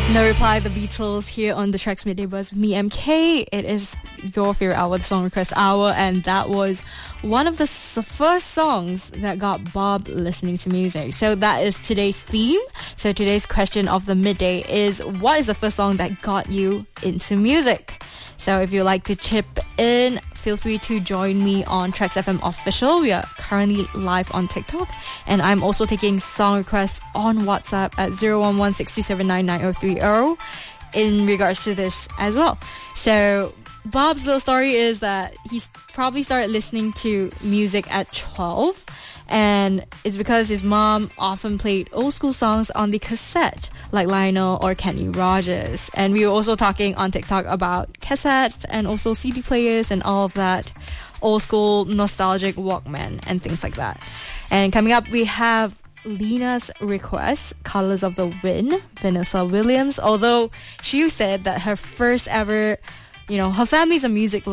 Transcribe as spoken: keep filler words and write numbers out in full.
No Reply, The Beatles, here on the Tracks Midday Buzz with me, M K. It is your favorite hour, the Song Request Hour, and that was one of the s- first songs that got Bob listening to music. So that is today's theme. So today's question of the midday is, what is the first song that got you into music? So if you'd like to chip in, feel free to join me on Tracks F M Official. We are currently live on TikTok, and I'm also taking song requests on WhatsApp at zero one one six two seven nine nine zero three zero in regards to this as well. So Bob's little story is that he's probably started listening to music at twelve, and it's because his mom often played old school songs on the cassette, like Lionel or Kenny Rogers. And we were also talking on TikTok about cassettes and also C D players and all of that old school nostalgic Walkman and things like that. And coming up, we have Lena's request, Colors of the Wind, Vanessa Williams. Although she said that her first ever, you know, her family's a music